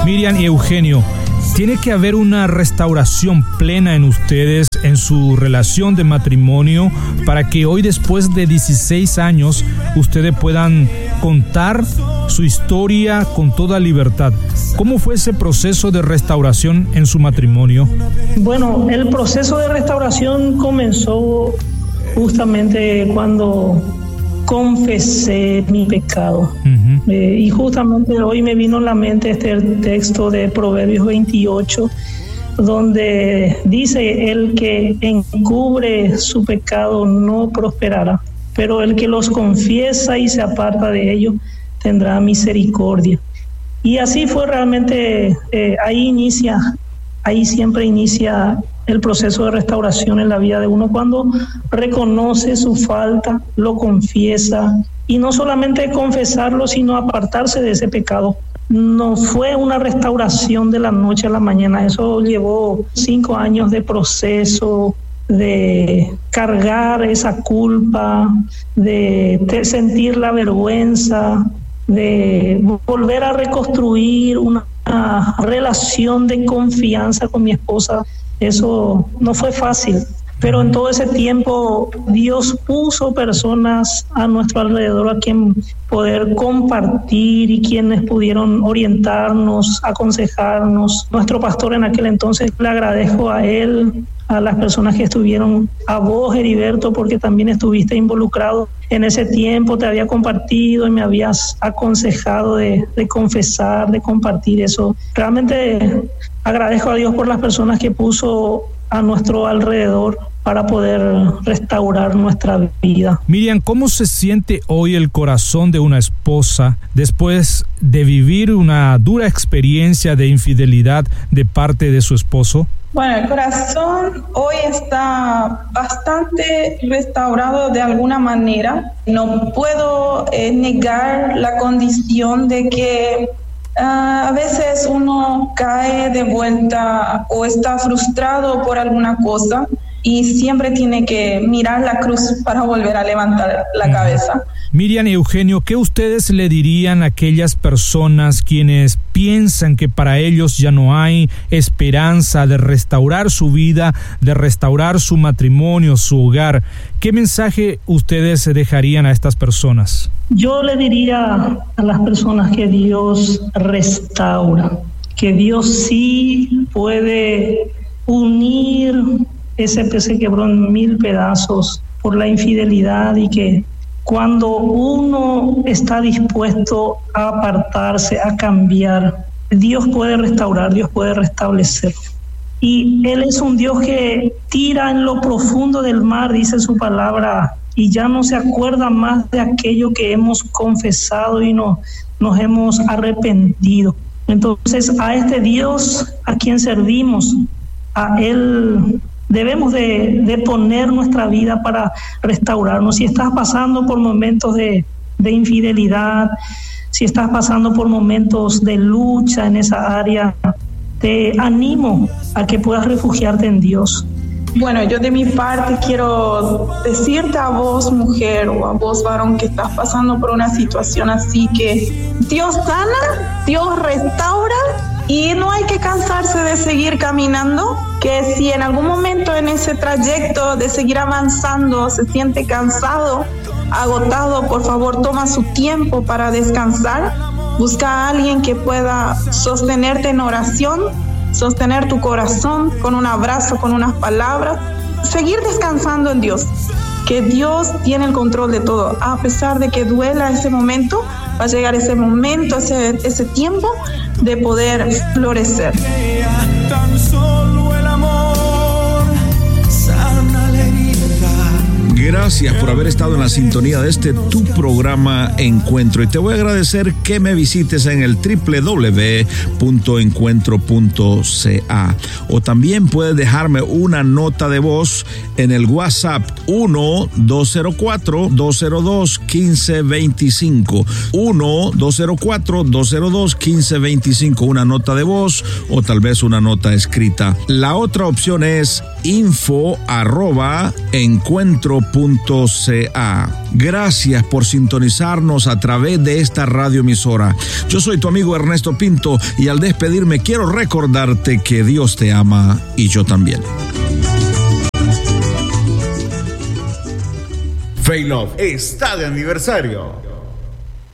Miriam y Eugenio, tiene que haber una restauración plena en ustedes, en su relación de matrimonio, para que hoy, después de 16 años, ustedes puedan contar su historia con toda libertad. ¿Cómo fue ese proceso de restauración en su matrimonio? Bueno, el proceso de restauración comenzó justamente cuando confesé mi pecado. Y justamente hoy me vino a la mente este texto de Proverbios 28, donde dice: el que encubre su pecado no prosperará, pero el que los confiesa y se aparta de ellos tendrá misericordia. Y así fue realmente. Ahí siempre inicia el proceso de restauración en la vida de uno, cuando reconoce su falta, lo confiesa, y no solamente confesarlo, sino apartarse de ese pecado. No fue una restauración de la noche a la mañana, eso llevó 5 años de proceso, de cargar esa culpa, de sentir la vergüenza, de volver a reconstruir una relación de confianza con mi esposa. Eso no fue fácil, pero en todo ese tiempo Dios puso personas a nuestro alrededor a quien poder compartir y quienes pudieron orientarnos, aconsejarnos. Nuestro pastor en aquel entonces, le agradezco a él, a las personas que estuvieron, a vos, Heriberto, porque también estuviste involucrado en ese tiempo, te había compartido y me habías aconsejado de confesar, de compartir eso. Realmente agradezco a Dios por las personas que puso a nuestro alrededor para poder restaurar nuestra vida. Miriam, ¿cómo se siente hoy el corazón de una esposa después de vivir una dura experiencia de infidelidad de parte de su esposo? Bueno, el corazón hoy está bastante restaurado de alguna manera. No puedo negar la condición de que a veces uno cae de vuelta o está frustrado por alguna cosa y siempre tiene que mirar la cruz para volver a levantar la cabeza. Miriam y Eugenio, ¿qué ustedes le dirían a aquellas personas quienes piensan que para ellos ya no hay esperanza de restaurar su vida, de restaurar su matrimonio, su hogar? ¿Qué mensaje ustedes dejarían a estas personas? Yo le diría a las personas que Dios restaura, que Dios sí puede unir ese que se quebró en 1000 pedazos por la infidelidad, y que cuando uno está dispuesto a apartarse, a cambiar, Dios puede restaurar, Dios puede restablecer. Y Él es un Dios que tira en lo profundo del mar, dice su palabra, y ya no se acuerda más de aquello que hemos confesado y nos hemos arrepentido. Entonces, a este Dios a quien servimos, a Él debemos de poner nuestra vida para restaurarnos. Si estás pasando por momentos de infidelidad, si estás pasando por momentos de lucha en esa área, te animo a que puedas refugiarte en Dios. Bueno, yo de mi parte quiero decirte a vos, mujer, o a vos, varón, que estás pasando por una situación así, que Dios sana, Dios restaura, y no hay que cansarse de seguir caminando, que si en algún momento en ese trayecto de seguir avanzando se siente cansado, agotado, por favor toma su tiempo para descansar, busca a alguien que pueda sostenerte en oración, sostener tu corazón con un abrazo, con unas palabras, seguir descansando en Dios, que Dios tiene el control de todo. A pesar de que duela ese momento, va a llegar ese momento, ese tiempo de poder florecer. Tan solo el amor sana la herida. Gracias por haber estado en la sintonía de tu programa Encuentro, y te voy a agradecer que me visites en el www.encuentro.ca, o también puedes dejarme una nota de voz en el WhatsApp 1-204-202-1525, 1-204-202-1525, una nota de voz o tal vez una nota escrita. La otra opción es info@encuentro.ca. Gracias por sintonizarnos a través de esta radioemisora. Yo soy tu amigo Ernesto Pinto y al despedirme quiero recordarte que Dios te ama y yo también. Faith Love está de aniversario.